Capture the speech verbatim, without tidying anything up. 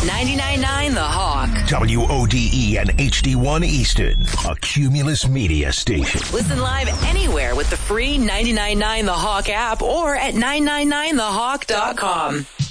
ninety-nine point nine The Hawk. W O D E and H D one Easton, a Cumulus media station. Listen live anywhere with the free ninety-nine point nine The Hawk app or at nine nine nine the hawk dot com.